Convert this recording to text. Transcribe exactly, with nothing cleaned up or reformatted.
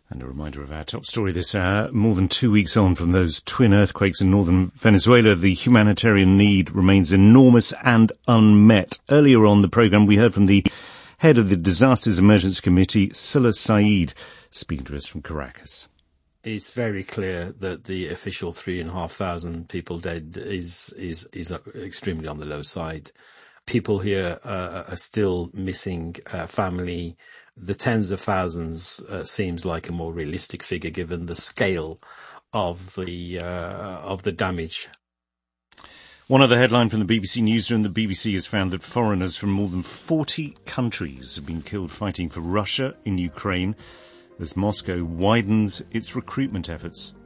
And a reminder of our top story this hour. More than two weeks on from those twin earthquakes in northern Venezuela, the humanitarian need remains enormous and unmet. Earlier on the programme, we heard from the head of the Disasters Emergency Committee, Sila Saeed, speaking to us from Caracas. It's very clear that the official three and a half thousand people dead is is is extremely on the low side. People here uh, are still missing uh, family. The tens of thousands uh, seems like a more realistic figure given the scale of the uh, of the damage. One other headline from the B B C Newsroom. The B B C has found that foreigners from more than forty countries have been killed fighting for Russia in Ukraine as Moscow widens its recruitment efforts.